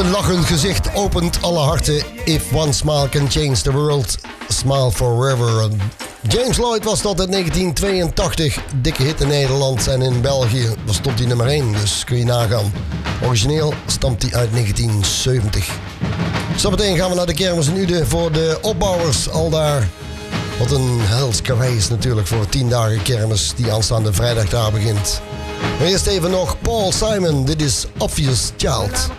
een lachend gezicht opent alle harten. If one smile can change the world, smile forever. James Lloyd was dat in 1982. Dikke hit in Nederland en in België stond hij nummer 1. Dus kun je nagaan. Origineel stamt hij uit 1970. Zometeen gaan we naar de kermis in Uden voor de opbouwers aldaar. Wat een hels karwei is natuurlijk voor 10 dagen kermis die aanstaande vrijdag daar begint. Maar eerst even nog Paul Simon. Dit is Obvious Child.